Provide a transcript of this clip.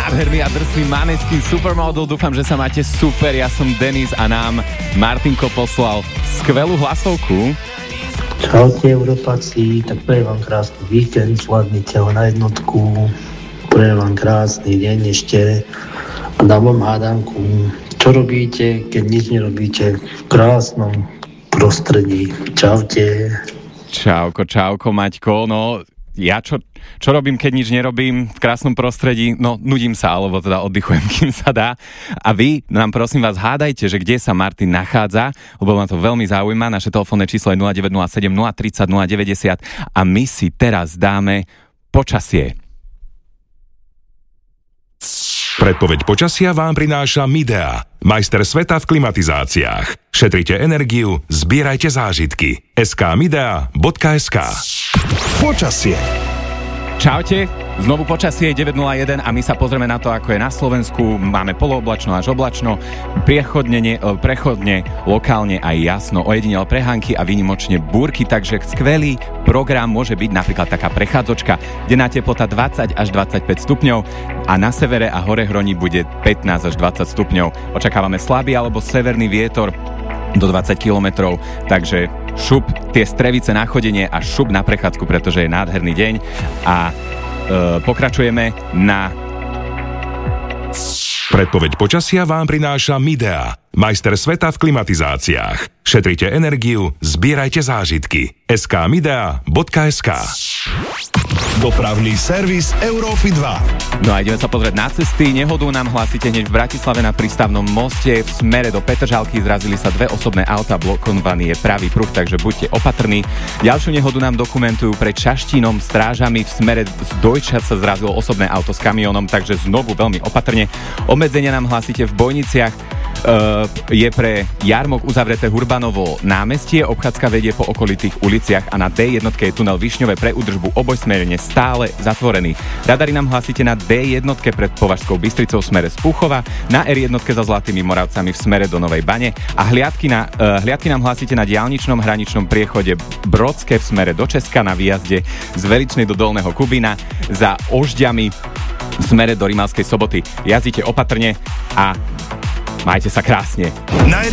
Nádherný a drsný Maneskin Supermodel, dúfam, že sa máte super, ja som Denis a nám Martinko poslal skvelú hlasovku. Čaute Európáci, tak prajem vám krásny víkend, zvládnite ho na jednotku, prajem vám krásny deň ešte a dám vám hádanku, čo robíte, keď nič nerobíte v krásnom prostredí. Čaute. Čauko, Maťko, no ja čo robím, keď nič nerobím v krásnom prostredí? No, nudím sa, alebo teda oddychujem, kým sa dá. A vy nám prosím vás hádajte, že kde sa Martin nachádza, lebo ma to veľmi zaujíma. Naše telefónne číslo je 0907 030 090 a my si teraz dáme počasie. Predpoveď počasia vám prináša Midea, majster sveta v klimatizáciách. Šetrite energiu, zbierajte zážitky. skmidea.sk. Počasie. Čaute, znovu počasie 9.01 a my sa pozrieme na to, ako je na Slovensku. Máme polooblačno až oblačno, prechodne, lokálne aj jasno, ojedinele prehánky a výnimočne búrky, takže skvelý program môže byť napríklad taká prechádzočka, denná teplota 20 až 25 stupňov a na severe a hore hroni bude 15 až 20 stupňov. Očakávame slabý alebo severný vietor do 20 kilometrov, takže šup tie strevice na chodenie a šup na prechádzku, pretože je nádherný deň a pokračujeme na... Predpoveď počasia vám prináša Midea, majster sveta v klimatizáciách. Šetrite energiu, zbierajte zážitky. skmidea.sk. Dopravný servis Európy 2. No a ideme sa pozrieť na cesty. Nehodu nám hlásite hneď v Bratislave na prístavnom moste. V smere do Petržalky zrazili sa dve osobné autá, blokovaný je pravý pruh, takže buďte opatrní. Ďalšiu nehodu nám dokumentujú pred Šaštínom strážami. V smere z Dojčat sa zrazilo osobné auto s kamionom, takže znovu veľmi opatrne. Obmedzenia nám hlásite v Bojniciach. Je pre jarmok uzavreté Hurbanovo námestie, obchádzka vedie po okolitých uliciach a na D1 je tunel Višňové pre údržbu obojsmerne stále zatvorený. Radary nám hlásite na D1 pred Považskou Bystricou v smere z Púchova, na R1 za Zlatými Moravcami v smere do Novej Bane a hliadky nám hlásite na diaľničnom hraničnom priechode Brodské v smere do Česka na výjazde z Veličnej do Dolného Kubína, za Ožďami v smere do Rimavskej Soboty. Jazdite opatrne a majte sa krásne.